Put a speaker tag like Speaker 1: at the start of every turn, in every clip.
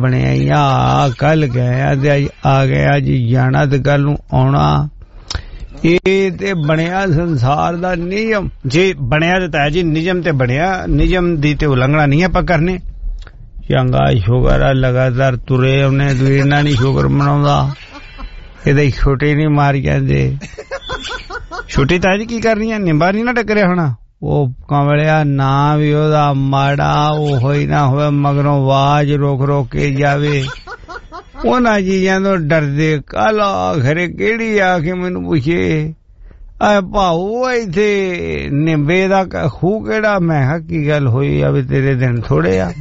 Speaker 1: ਬਣਿਆ ਕੱਲ ਗਏ ਤੇ ਆ ਗਏ ਅੱਜ ਜਾਣਾ ਤੇ ਕੱਲ ਨੂੰ ਆਉਣਾ। ਇਹ ਤੇ ਬਣਿਆ ਸੰਸਾਰ ਦਾ ਨਿਯਮ। ਜੇ ਬਣਿਆ ਤੇ ਤਾਇਆ ਜੀ ਨਿਯਮ ਤੇ ਬਣਿਆ, ਨਿਯਮ ਦੀ ਤੇ ਉਲੰਘਣਾ ਨਹੀਂ ਆਪਾਂ ਕਰਨੇ। ਚੰਗਾ ਸ਼ੁਕਰ ਆ ਲਗਾਤਾਰ ਤੁਰੇ ਉਹਨੇ ਦੂਰਨਾ ਨਹੀਂ ਸ਼ੁਕਰ ਮਨਾਉਂਦਾ। ਇਹਦੇ ਛੋਟੇ ਨਹੀਂ ਮਾਰ ਜਾਂਦੇ। ਛੋਟੀ ਤਾਇਆ ਜੀ ਕੀ ਕਰਨੀ ਆ? ਨਿੰਬਾ ਨਹੀਂ ਨਾ ਟੱਕਰਿਆ ਹੋਣਾ? ਉਹ ਕੰਵਲਿਆ ਨਾ ਵੀ ਉਹਦਾ ਮਾੜਾ ਉਹ ਹੀ ਨਾ ਹੋਵੇ ਮਗਰੋਂ ਆਵਾਜ਼ ਰੋਕ ਰੋਕ ਕੇ ਜਾਵੇ। ਉਹਨਾਂ ਚੀਜ਼ਾਂ ਤੋਂ ਡਰਦੇ। ਕੱਲ ਖਰੇ ਕਿਹੜੀ ਆ ਕੇ ਮੈਨੂੰ ਪੁੱਛੇ ਭਾਊ ਇੱਥੇ ਨਿੰਬੇ ਦਾ ਖੂਹ ਕਿਹੜਾ? ਮੈਂ ਕਿਹਾ ਕੀ ਗੱਲ ਹੋਈ ਆ ਵੀ ਤੇਰੇ ਦਿਨ ਥੋੜੇ ਆ?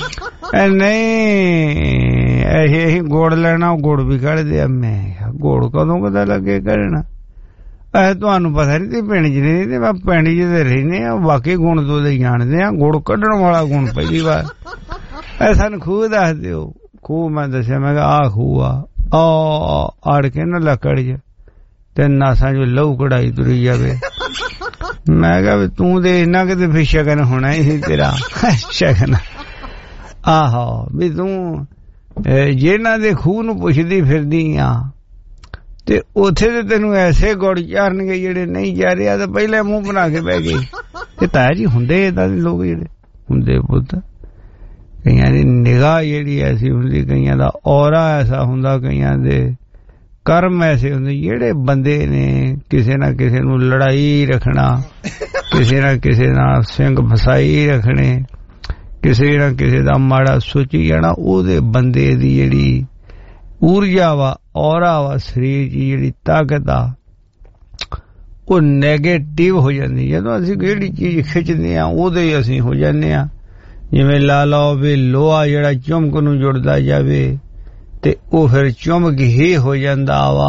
Speaker 1: ਨਹੀਂ ਅਸੀਂ ਗੁੜ ਲੈਣਾ, ਗੁੜ ਵੀ ਕੱਢਦੇ ਆ। ਮੈਂ ਕਿਹਾ ਗੁੜ ਕਦੋਂ ਪਤਾ ਲੱਗੇ ਕੱਢਣਾ? ਤੁਹਾਨੂੰ ਪਤਾ ਨਹੀਂ ਤੇ ਪਿੰਡ ਚ ਨਹੀਂ ਤੇ ਮੈਂ ਪਿੰਡ ਚ ਤੇ ਰਹਿੰਦੇ ਆ। ਬਾਕੀ ਗੁਣ ਤੋਂ ਜਾਣਦੇ ਆ, ਗੁੜ ਕੱਢਣ ਵਾਲਾ ਗੁਣ ਪਹਿਲੀ ਵਾਰ। ਸਾਨੂੰ ਖੂਹ ਦੱਸ ਦਿਓ। ਖੂਹ ਮੈਂ ਦੱਸਿਆ, ਮੈਂ ਕਿਹਾ ਆਹ ਖੂਹ ਆ ਆੜ ਕੇ ਨਾ ਲੱਕੜ ਚ ਤੇ ਨਾਸਾਂ ਚ ਲਹੂ ਕਢਾਈ ਤੁਰੀ ਜਾਵੇ। ਮੈਂ ਕਿਹਾ ਵੀ ਤੂੰ ਤੇ ਇੰਨਾ ਕਿਤੇ ਫਿਰ ਸ਼ਗਨ ਹੋਣਾ ਹੀ ਸੀ ਤੇਰਾ। ਸ਼ਗਨ ਆਹੋ ਵੀ ਤੂੰ ਜਿਹਨਾਂ ਦੇ ਖੂਹ ਨੂੰ ਪੁੱਛਦੀ ਫਿਰਦੀ ਆ ਤੇ ਉੱਥੇ ਤੇ ਤੈਨੂੰ ਐਸੇ ਗੁੜ ਚਾਰਨਗੇ ਜਿਹੜੇ ਨਹੀਂ ਜਾ ਰਿਹਾ ਤਾਂ ਪਹਿਲੇ ਮੂੰਹ ਬਣਾ ਕੇ ਬਹਿ ਗਏ। ਤੇ ਤਾਇਆ ਜੀ ਹੁੰਦੇ ਏਦਾਂ ਦੇ ਲੋਕ ਜਿਹੜੇ ਹੁੰਦੇ ਪੁੱਤ। ਕਈਆਂ ਦੀ ਨਿਗਾਹ ਜਿਹੜੀ ਐਸੀ ਹੁੰਦੀ, ਕਈਆਂ ਦਾ ਔਰਾ ਐਸਾ ਹੁੰਦਾ, ਕਈਆਂ ਦੇ ਕਰਮ ਐਸੇ ਹੁੰਦੇ ਜਿਹੜੇ ਬੰਦੇ ਨੇ ਕਿਸੇ ਨਾ ਕਿਸੇ ਨੂੰ ਲੜਾਈ ਰੱਖਣਾ, ਕਿਸੇ ਨਾ ਕਿਸੇ ਨਾਲ ਸਿੰਘ ਫਸਾਈ ਰੱਖਣੇ, ਕਿਸੇ ਨਾ ਕਿਸੇ ਦਾ ਮਾੜਾ ਸੋਚੀ ਜਾਣਾ। ਉਹਦੇ ਬੰਦੇ ਦੀ ਜਿਹੜੀ ਊਰਜਾ ਵਾ, ਔਰਾ ਵਾ, ਸਰੀਰ ਦੀ ਜਿਹੜੀ ਤਾਕਤ ਆ ਉਹ ਨੈਗੇਟਿਵ ਹੋ ਜਾਂਦੀ। ਜਦੋਂ ਅਸੀਂ ਕਿਹੜੀ ਚੀਜ਼ ਖਿੱਚਦੇ ਆ ਉਹਦੇ ਅਸੀਂ ਹੋ ਜਾਂਦੇ ਆ। ਜਿਵੇਂ ਲਾ ਲਓ ਵੀ ਲੋਹਾ ਜਿਹੜਾ ਚੁੰਮਕ ਨੂੰ ਜੁੜਦਾ ਜਾਵੇ ਤੇ ਉਹ ਫਿਰ ਚੁੰਮਕ ਹੀ ਹੋ ਜਾਂਦਾ ਵਾ।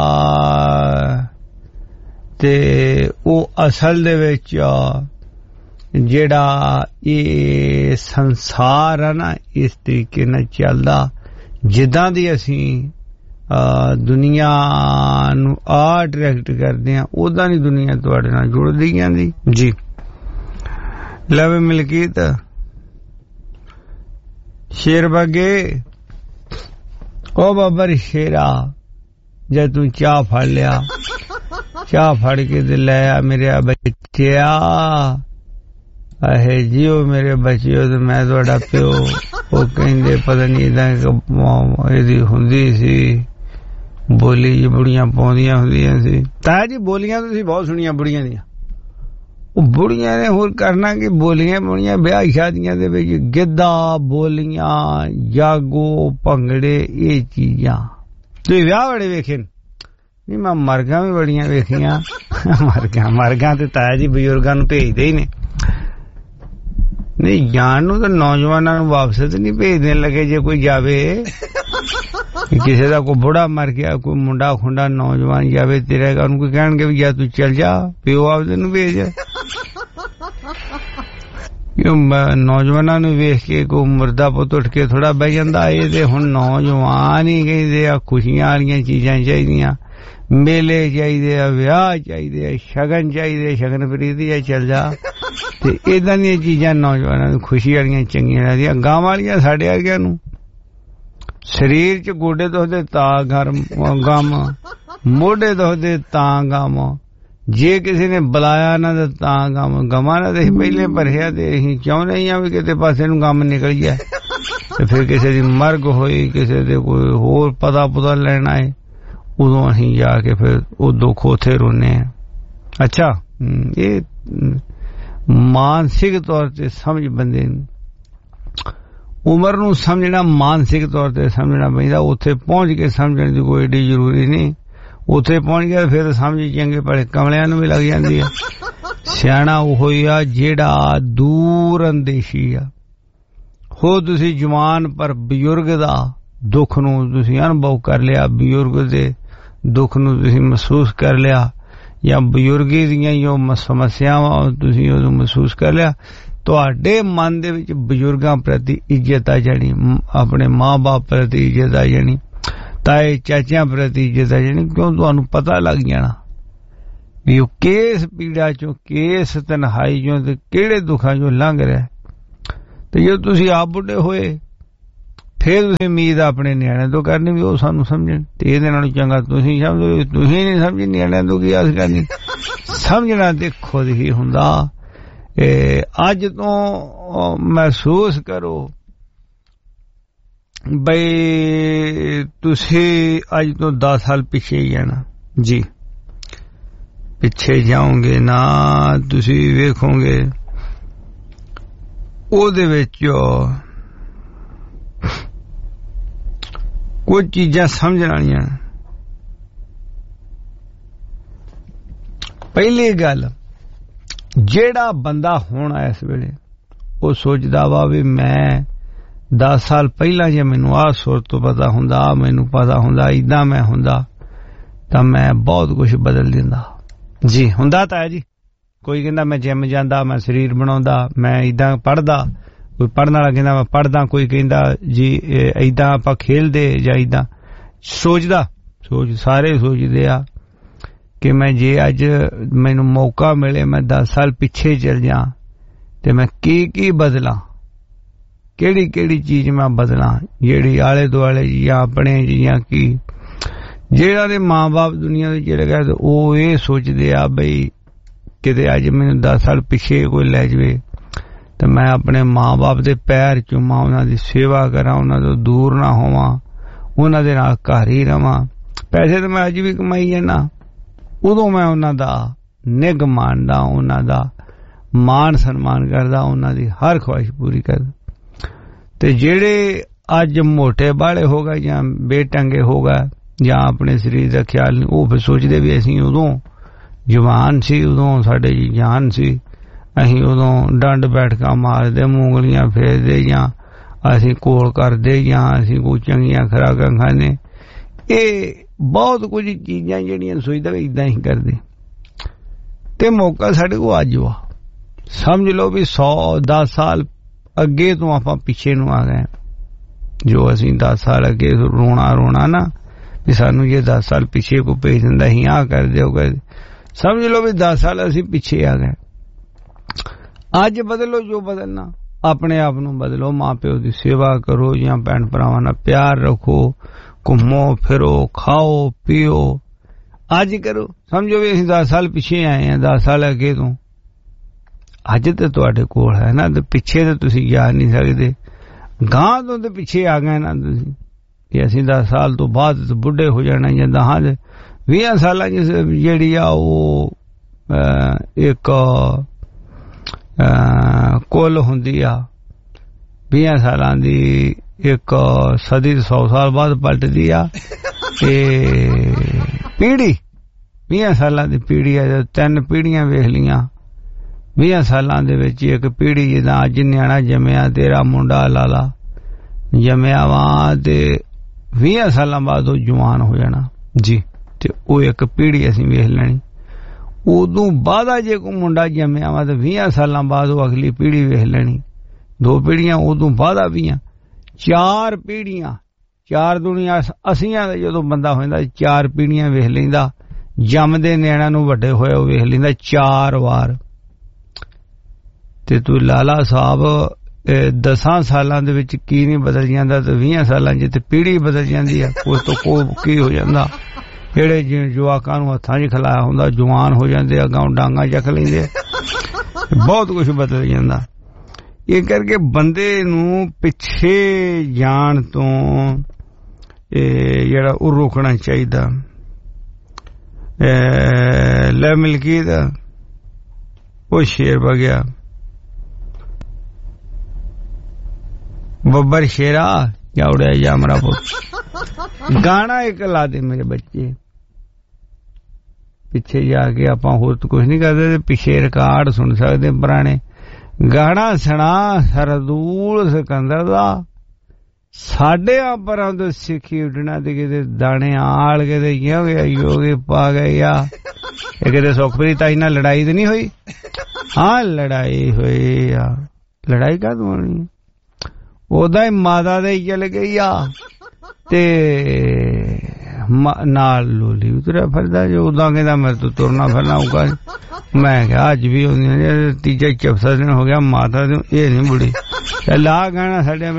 Speaker 1: ਤੇ ਉਹ ਅਸਲ ਦੇ ਵਿੱਚ ਜਿਹੜਾ ਇਹ ਸੰਸਾਰ ਆ ਨਾ ਇਸ ਤਰੀਕੇ ਨਾਲ ਚੱਲਦਾ। ਜਿੱਦਾਂ ਦੀ ਅਸੀਂ ਦੁਨੀਆ ਨੂੰ ਅਟਰੈਕਟ ਕਰਦੇ ਆ ਉਦਾਂ ਦੀ ਦੁਨੀਆ ਤੁਹਾਡੇ ਨਾਲ ਜੁੜਦੀ ਜਾਂਦੀ ਜੀ। ਲਵੇ ਮਲਕੀਤ ਸ਼ੇਰ ਬਾਗੇ ਉਹ ਬਾਬਰ ਸ਼ੇਰਾ ਜਦ ਤੂੰ ਚਾਹ ਫੜ ਲਿਆ, ਚਾਹ ਫੜ ਕੇ ਤੇ ਲੈ ਆ ਮੇਰੇ ਬੱਚਿਆ। ਆਹੇ ਜੀਓ ਮੇਰੇ ਬੱਚਿਓ ਤੇ ਮੈਂ ਤੁਹਾਡਾ ਪਿਓ। ਉਹ ਕਹਿੰਦੇ ਪਤਾ ਨਹੀਂ ਏਦਾਂ ਇਹਦੀ ਹੁੰਦੀ ਸੀ ਬੋਲੀ ਜੀ, ਬੁੜੀਆਂ ਪਾਉਂਦੀਆਂ ਹੁੰਦੀਆਂ ਸੀ। ਤਾਇਆ ਜੀ ਬੋਲੀਆਂ ਤੁਸੀਂ ਬਹੁਤ ਸੁਣੀਆਂ ਬੁੜੀਆਂ ਦੀਆਂ। ਉਹ ਬੁੜੀਆਂ ਨੇ ਹੋਰ ਕਰਨਾ ਕਿ ਬੋਲੀਆਂ ਬੁੜੀਆਂ ਵਿਆਹ ਸ਼ਾਦੀਆਂ ਦੇ ਵਿੱਚ ਗਿੱਧਾ, ਬੋਲੀਆਂ, ਜਾਗੋ, ਭੰਗੜੇ, ਇਹ ਚੀਜ਼ਾਂ ਤੁਸੀਂ ਵਿਆਹ ਬੜੇ ਵੇਖੇ ਨਹੀਂ? ਮੈਂ ਮਰਗਾਂ ਵੀ ਬੜੀਆਂ ਵੇਖੀਆਂ। ਮਰਗਾਂ ਤੇ ਤਾਇਆ ਜੀ ਬਜ਼ੁਰਗਾਂ ਨੂੰ ਭੇਜਦੇ ਹੀ ਨੇ। ਨਹੀਂ ਜਾਣ ਨੂੰ ਤਾਂ ਨੌਜਵਾਨਾਂ ਨੂੰ ਵਾਪਸ ਤੇ ਨਹੀਂ ਭੇਜਣ ਲੱਗੇ। ਜੇ ਕੋਈ ਜਾਵੇ ਕਿਸੇ ਦਾ ਕੋਈ ਬੁੜਾ ਮਰ ਗਿਆ, ਕੋਈ ਮੁੰਡਾ ਖੁੰਡਾ ਨੌਜਵਾਨ ਜਾਵੇ ਤੇਰੇ ਉਹਨੂੰ ਕੋਈ ਕਹਿਣਗੇ ਵੀ ਜਾਂ ਤੂੰ ਚੱਲ ਜਾ, ਪਿਓ ਆਪਦੇ ਨੂੰ ਭੇਜ। ਨੌਜਵਾਨਾਂ ਨੂੰ ਵੇਖ ਕੇ ਕੋਈ ਮੁਰਦਾ ਪੁੱਤ ਉੱਠ ਕੇ ਥੋੜਾ ਬਹਿ ਜਾਂਦਾ। ਇਹ ਤੇ ਹੁਣ ਨੌਜਵਾਨ ਹੀ ਕਹਿੰਦੇ ਆ ਖੁਸ਼ੀਆਂ ਵਾਲੀਆਂ ਚੀਜ਼ਾਂ ਚਾਹੀਦੀਆਂ, ਮੇਲੇ ਚਾਹੀਦੇ ਆ, ਵਿਆਹ ਚਾਹੀਦੇ ਆ, ਸ਼ਗਨ ਚਾਹੀਦੇ, ਸ਼ਗਨ ਪ੍ਰੀਤੀ ਆ, ਚੱਲ ਜਾ। ਤੇ ਏਦਾਂ ਦੀਆਂ ਚੀਜ਼ਾਂ ਨੌਜਵਾਨਾਂ ਨੂੰ ਖੁਸ਼ੀ ਵਾਲੀਆਂ ਚੰਗੀਆਂ ਲੱਗਦੀਆਂ। ਗਾਂ ਵਾਲੀਆਂ ਸਾਡੇ ਵਰਗਿਆਂ ਨੂੰ ਸਰੀਰ ਚ ਗੋਡੇ ਦੁਖਦੇ ਤਾਂ ਗਮ, ਮੋਢੇ ਦੁਖਦੇ ਤਾਂ ਗਮ, ਜੇ ਕਿਸੇ ਨੇ ਬੁਲਾਇਆ ਨਾ ਤਾਂ ਗਮ। ਗਮਾਂ ਨਾਲ ਅਸੀਂ ਪਹਿਲੇ ਭਰਿਆ ਤੇ ਅਸੀਂ ਚਾਹੁੰਦੇ ਹੀ ਆ ਵੀ ਕਿਤੇ ਪਾਸੇ ਨੂੰ ਗਮ ਨਿਕਲ ਗਿਆ। ਤੇ ਫਿਰ ਕਿਸੇ ਦੀ ਮਰਗ ਹੋਈ, ਕਿਸੇ ਦੇ ਕੋਈ ਹੋਰ ਪਤਾ ਲੈਣਾ ਹੈ, ਉਦੋਂ ਅਸੀਂ ਜਾ ਕੇ ਫਿਰ ਉਹ ਦੁੱਖ ਉੱਥੇ ਰੋਨੇ ਆ। ਅੱਛਾ ਇਹ ਮਾਨਸਿਕ ਤੌਰ ਤੇ ਸਮਝ ਬੰਦੇ ਨੂੰ, ਉਮਰ ਨੂੰ ਸਮਝਣਾ ਮਾਨਸਿਕ ਤੌਰ ਤੇ ਸਮਝਣਾ ਪੈਂਦਾ। ਉੱਥੇ ਪਹੁੰਚ ਕੇ ਸਮਝਣ ਦੀ ਕੋਈ ਏਡੀ ਜ਼ਰੂਰੀ ਨਹੀਂ। ਉੱਥੇ ਪਹੁੰਚ ਗਿਆ ਫਿਰ ਸਮਝ ਚੰਗੇ ਭਲੇ ਕਮਲਿਆਂ ਨੂੰ ਵੀ ਲੱਗ ਜਾਂਦੀ ਆ। ਸਿਆਣਾ ਉਹ ਹੀ ਆ ਜਿਹੜਾ ਦੂਰ ਅੰਦੇਸ਼ੀ ਆ। ਹੋ ਤੁਸੀਂ ਜਵਾਨ ਪਰ ਬਜ਼ੁਰਗ ਦਾ ਦੁੱਖ ਨੂੰ ਤੁਸੀਂ ਅਨੁਭਵ ਕਰ ਲਿਆ, ਬਜ਼ੁਰਗ ਦੇ ਦੁੱਖ ਨੂੰ ਤੁਸੀਂ ਮਹਿਸੂਸ ਕਰ ਲਿਆ, ਜਾਂ ਬਜ਼ੁਰਗੀ ਦੀਆਂ ਜੋ ਸਮੱਸਿਆਵਾਂ ਤੁਸੀਂ ਉਹਨੂੰ ਮਹਿਸੂਸ ਕਰ ਲਿਆ। ਤੁਹਾਡੇ ਮਨ ਦੇ ਵਿੱਚ ਬਜ਼ੁਰਗਾਂ ਪ੍ਰਤੀ ਇੱਜ਼ਤ ਆ ਜਾਣੀ, ਆਪਣੇ ਮਾਂ-ਬਾਪ ਪ੍ਰਤੀ ਇੱਜ਼ਤ ਆ ਜਾਣੀ, ਤਾਏ ਚਾਚਿਆਂ ਪ੍ਰਤੀ ਇੱਜ਼ਤ ਆ ਜਾਣੀ। ਕਿਉਂ? ਤੁਹਾਨੂੰ ਪਤਾ ਲੱਗ ਜਾਣਾ ਵੀ ਉਹ ਕਿਸ ਪੀੜਾ ਚੋਂ, ਕਿਸ ਤਨਹਾਈ ਚੋਂ ਤੇ ਕਿਹੜੇ ਦੁੱਖਾਂ ਚੋਂ ਲੰਘ ਰਿਹਾ। ਤੇ ਜੇ ਤੁਸੀਂ ਆਪ ਬੁੱਢੇ ਹੋਏ ਫਿਰ ਤੁਸੀਂ ਉਮੀਦ ਆਪਣੇ ਨਿਆਣਿਆਂ ਤੋਂ ਕਰਨੀ ਵੀ ਉਹ ਸਾਨੂੰ ਸਮਝਣ, ਤੇ ਇਹਦੇ ਨਾਲੋਂ ਚੰਗਾ ਤੁਸੀਂ ਸਮਝੋ, ਤੁਸੀਂ ਨਹੀਂ ਸਮਝੀ ਨਿਆਣਿਆਂ ਤੋਂ ਕੀ ਆਸ ਕਰਨੀ। ਸਮਝਣਾ ਤੇ ਖੁਦ ਹੀ ਹੁੰਦਾ। ਅੱਜ ਤੋਂ ਮਹਿਸੂਸ ਕਰੋ ਬਈ ਤੁਸੀਂ ਅੱਜ ਤੋਂ 10 ਸਾਲ ਪਿੱਛੇ ਹੀ ਜਾਣਾ ਜੀ। ਪਿੱਛੇ ਜਾਓਗੇ ਨਾ ਤੁਸੀਂ ਵੇਖੋਗੇ ਉਹਦੇ ਵਿੱਚ ਕੁਝ ਚੀਜ਼ਾਂ ਸਮਝਣ ਵਾਲੀਆਂ। ਪਹਿਲੀ ਗੱਲ, ਜਿਹੜਾ ਬੰਦਾ ਹੁਣ ਇਸ ਵੇਲੇ ਉਹ ਸੋਚਦਾ ਵਾ ਵੀ ਮੈਂ 10 ਸਾਲ ਪਹਿਲਾਂ ਜੇ ਮੈਨੂੰ ਆਹ ਸੁਰ ਤੋਂ ਪਤਾ ਹੁੰਦਾ, ਮੈਨੂੰ ਪਤਾ ਹੁੰਦਾ ਏਦਾਂ ਮੈਂ ਹੁੰਦਾ ਤਾਂ ਮੈਂ ਬਹੁਤ ਕੁਝ ਬਦਲ ਦਿੰਦਾ ਜੀ। ਹੁੰਦਾ ਤਾਂ ਹੈ ਜੀ। ਕੋਈ ਕਹਿੰਦਾ ਮੈਂ ਜਿਮ ਜਾਂਦਾ, ਮੈਂ ਸਰੀਰ ਬਣਾਉਂਦਾ, ਮੈਂ ਏਦਾਂ ਪੜ੍ਹਦਾ, ਕੋਈ ਪੜ੍ਹਨ ਵਾਲਾ ਕਹਿੰਦਾ ਮੈਂ ਪੜ੍ਹਦਾ, ਕੋਈ ਕਹਿੰਦਾ ਜੀ ਏਦਾਂ ਆਪਾਂ ਖੇਲਦੇ ਜਾਂ ਏਦਾਂ ਸਾਰੇ ਸੋਚਦੇ ਆ ਕਿ ਮੈਂ ਜੇ ਅੱਜ ਮੈਨੂੰ ਮੌਕਾ ਮਿਲੇ ਮੈਂ 10 ਸਾਲ ਪਿੱਛੇ ਚਲ ਜਾ ਤੇ ਮੈਂ ਕੀ ਬਦਲਾਂ, ਕਿਹੜੀ ਚੀਜ਼ ਮੈਂ ਬਦਲਾਂ ਜਿਹੜੀ ਆਲੇ ਦੁਆਲੇ ਜਾਂ ਆਪਣੇ ਜਾਂ ਕੀ। ਜਿਹੜਾ ਦੇ ਮਾਂ ਬਾਪ ਦੁਨੀਆ ਦੇ ਜਿਹੜੇ ਗਏ ਉਹ ਇਹ ਸੋਚਦੇ ਆ ਬਈ ਕਿਤੇ ਅੱਜ ਮੈਨੂੰ 10 ਸਾਲ ਪਿੱਛੇ ਕੋਈ ਲੈ ਜਾਵੇ ਤੇ ਮੈਂ ਆਪਣੇ ਮਾਂ ਬਾਪ ਦੇ ਪੈਰ ਚੁੰਮਾਂ, ਉਹਨਾਂ ਦੀ ਸੇਵਾ ਕਰਾਂ, ਉਹਨਾਂ ਤੋਂ ਦੂਰ ਨਾ ਹੋਵਾਂ, ਉਹਨਾਂ ਦੇ ਨਾਲ ਘਰ ਹੀ ਰਵਾਂ। ਪੈਸੇ ਤਾਂ ਮੈਂ ਅੱਜ ਵੀ ਕਮਾਈ ਜਾਂਦਾ, ਉਦੋਂ ਮੈਂ ਉਹਨਾਂ ਦਾ ਨਿੱਘ ਮਾਣਦਾ, ਉਹਨਾਂ ਦਾ ਮਾਣ ਸਨਮਾਨ ਕਰਦਾ, ਉਹਨਾਂ ਦੀ ਹਰ ਖੁਆਇਸ਼ ਪੂਰੀ ਕਰਦਾ। ਤੇ ਜਿਹੜੇ ਅੱਜ ਮੋਟੇ ਬਾਲੇ ਹੋ ਗਏ ਜਾਂ ਬੇਟੰਗੇ ਹੋ ਗਏ ਜਾਂ ਆਪਣੇ ਸਰੀਰ ਦਾ ਖਿਆਲ ਨਹੀਂ, ਉਹ ਫਿਰ ਸੋਚਦੇ ਵੀ ਅਸੀਂ ਉਦੋਂ ਜਵਾਨ ਸੀ, ਉਦੋਂ ਸਾਡੇ ਜਾਨ ਸੀ, ਅਸੀਂ ਉਦੋਂ ਡੰਡ ਬੈਠਕਾਂ ਮਾਰਦੇ, ਮੂੰਗਲੀਆਂ ਫੇਰਦੇ, ਜਾਂ ਅਸੀਂ ਕੋਲ ਕਰਦੇ, ਜਾਂ ਅਸੀਂ ਕੋਈ ਚੰਗੀਆਂ ਖੁਰਾਕਾਂ ਖਾਂਦੇ। ਇਹ ਬਹੁਤ ਕੁਝ ਚੀਜ਼ਾਂ ਜਿਹੜੀਆਂ ਸੋਚਦਾ ਵੀ ਏਦਾਂ ਹੀ ਕਰਦੇ। ਤੇ ਮੌਕਾ ਸਾਡੇ ਕੋਲ ਅੱਜ ਵਾ, ਸਮਝ ਲਓ ਵੀ 10 ਸਾਲ ਅੱਗੇ ਤੋਂ ਆਪਾਂ ਪਿੱਛੇ ਨੂੰ ਆ ਗਏ। ਜੋ ਅਸੀਂ 10 ਸਾਲ ਅੱਗੇ ਰੋਣਾ ਨਾ ਵੀ ਸਾਨੂੰ ਜੇ 10 ਸਾਲ ਪਿੱਛੇ ਕੋ ਭੇਜ ਦਿੰਦਾ ਅਸੀਂ ਆਹ ਕਰਦੇ ਹੋ ਕਰਦੇ, ਸਮਝ ਲਓ ਵੀ 10 ਸਾਲ ਅਸੀਂ ਪਿੱਛੇ ਆ ਗਏ। ਅੱਜ ਬਦਲੋ ਜੋ ਬਦਲਣਾ, ਆਪਣੇ ਆਪ ਨੂੰ ਬਦਲੋ, ਮਾਂ ਪਿਓ ਦੀ ਸੇਵਾ ਕਰੋ ਜਾਂ ਭੈਣ ਭਰਾਵਾਂ ਨਾਲ ਪਿਆਰ ਰੱਖੋ, ਘੁੰਮੋ ਫਿਰੋ, ਖਾਓ ਪੀਓ, ਅੱਜ ਕਰੋ। ਸਮਝੋ ਵੀ ਅਸੀਂ 10 ਸਾਲ ਪਿੱਛੇ ਆਏ ਹਾਂ, 10 ਸਾਲ ਅੱਗੇ ਤੋਂ। ਅੱਜ ਤੇ ਤੁਹਾਡੇ ਕੋਲ ਹੈ ਨਾ, ਤੇ ਪਿੱਛੇ ਤੇ ਤੁਸੀਂ ਜਾ ਨਹੀਂ ਸਕਦੇ, ਗਾਂ ਤੋਂ ਤੇ ਪਿੱਛੇ ਆ ਗਏ ਨਾ ਤੁਸੀਂ ਕਿ ਅਸੀਂ 10 ਸਾਲ ਤੋਂ ਬਾਅਦ ਬੁੱਢੇ ਹੋ ਜਾਣਾ ਜਾਂ 20 ਸਾਲਾਂ ਜਿਹੜੀ ਆ ਉਹ ਇੱਕ ਕੁੱਲ ਹੁੰਦੀ ਆ 20 ਸਾਲਾਂ ਦੀ, ਇੱਕ ਸਦੀ 100 ਸਾਲ ਬਾਅਦ ਪਲਟਦੀ ਆ। ਤੇ ਪੀੜੀ 20 ਸਾਲਾਂ ਦੀ ਪੀੜੀ ਆ, 3 ਪੀੜੀਆਂ ਵੇਖ ਲੀਆਂ 20 ਸਾਲਾਂ ਦੇ ਵਿੱਚ। ਇੱਕ ਪੀੜੀ ਜਿੱਦਾਂ ਅੱਜ ਨਿਆਣਾ ਜੰਮਿਆ, ਤੇਰਾ ਮੁੰਡਾ ਲਾਲਾ ਜੰਮਿਆ ਵਾ, ਤੇ 20 ਸਾਲਾਂ ਬਾਅਦ ਉਹ ਜਵਾਨ ਹੋ ਜਾਣਾ ਜੀ। ਤੇ ਉਹ ਇੱਕ ਪੀੜੀ ਅਸੀਂ ਵੇਖ ਲੈਣੀ। ਉਦੋਂ ਬਾਅਦ ਜੇ ਕੋਈ ਮੁੰਡਾ ਜੰਮਿਆ ਵਾ ਤੇ 20 ਸਾਲਾਂ ਬਾਅਦ ਉਹ ਅਗਲੀ ਪੀੜੀ ਵੇਖ ਲੈਣੀ। 2 ਪੀੜੀਆਂ ਉਦੋਂ ਬਾਅਦ ਵੀ 4 ਪੀੜੀਆਂ, 4 ਦੁਨੀਆਂ 80 ਦਾ ਜਦੋਂ ਬੰਦਾ ਹੋ ਜਾਂਦਾ 4 ਪੀੜੀਆਂ ਵੇਖ ਲੈਂਦਾ। ਜੰਮਦੇ ਨਿਆਣਿਆਂ ਨੂੰ ਵੱਡੇ ਹੋਏ ਉਹ ਵੇਖ ਲੈਂਦਾ 4 ਵਾਰ। ਤੇ ਤੂੰ ਲਾਲਾ ਸਾਹਿਬ 10 ਸਾਲਾਂ ਦੇ ਵਿੱਚ ਕੀ ਨਹੀਂ ਬਦਲ ਜਾਂਦਾ, ਤੇ 20 ਸਾਲਾਂ 'ਚ ਤੇ ਪੀੜੀ ਬਦਲ ਜਾਂਦੀ ਆ। ਉਸ ਤੋਂ ਕੀ ਹੋ ਜਾਂਦਾ, ਜਿਹੜੇ ਜਵਾਕਾਂ ਨੂੰ ਹੱਥਾਂ 'ਚ ਖਿਲਾਇਆ ਹੁੰਦਾ ਜਵਾਨ ਹੋ ਜਾਂਦੇ, ਅੱਗੋਂ ਡਾਂਗਾ ਚੱਕ ਲੈਂਦੇ, ਬਹੁਤ ਕੁਝ ਬਦਲ ਜਾਂਦਾ। ਇਹ ਕਰਕੇ ਬੰਦੇ ਨੂੰ ਪਿੱਛੇ ਜਾਣ ਤੋਂ ਜਿਹੜਾ ਉਹ ਰੋਕਣਾ ਚਾਹੀਦਾ। ਲੈ ਮਿਲਕੀ ਦਾ ਉਹ ਸ਼ੇਰ ਵਗਿਆ, ਬੱਬਰ ਸ਼ੇਰਾ ਜਾ ਉੜਿਆ ਜਾ ਮੇਰਾ ਪੁੱਤ। ਗਾਣਾ ਇੱਕ ਲਾ ਦੇ ਮੇਰੇ ਬੱਚੇ, ਪਿੱਛੇ ਜਾ ਕੇ ਆਪਾਂ ਹੋਰ ਤਾਂ ਕੁਛ ਨਹੀਂ ਕਰਦੇ, ਪਿੱਛੇ ਰਿਕਾਰਡ ਸੁਣ ਸਕਦੇ ਪੁਰਾਣੇ। ਗਾਣਾ ਸੁਣਾ ਸਰਦੂਲ ਸਿਕੰਦਰ ਦਾ, ਸਾਡੇ ਆਪਰਾਂ ਤੋਂ ਸਿੱਖੀ ਉੱਡਣਾ ਤੇ ਕਿਤੇ ਦਾਣੇ ਆਲ ਕਿਤੇ ਯੋਗੇ ਪਾ ਗਏ ਆ। ਇਹ ਕਿਤੇ ਸੁਖਪ੍ਰੀਤ ਤਾਈ ਨਾਲ ਲੜਾਈ ਤੇ ਨਹੀਂ ਹੋਈ? ਹਾਂ ਲੜਾਈ ਹੋਈ ਆ। ਲੜਾਈ ਕਾਹਦੋਂ ਹੋਣੀ? ਉਹਦਾ ਹੀ ਮਾਤਾ ਦੇ ਚਲ ਗਈ ਆ ਤੇ ਨਾਲ ਲੋਲੀ ਉਤਰਿਆ ਫਿਰਦਾ ਜੋ। ਉਦਾਂ ਕਹਿੰਦਾ ਮੇਰੇ ਤੋਂ ਤੁਰਨਾ ਫਿਰਨਾ ਹੋਊਗਾ। ਮੈਂ ਕਿਹਾ ਅੱਜ ਵੀ ਹੁੰਦੀਆਂ, ਤੀਜਾ ਚੌਥਾ ਦਿਨ ਹੋ ਗਿਆ ਮਾਤਾ ਦੇ, ਇਹ ਨਹੀਂ ਬੁੜੀ। ਲਾ ਗਾਣਾ ਸਾਡੇ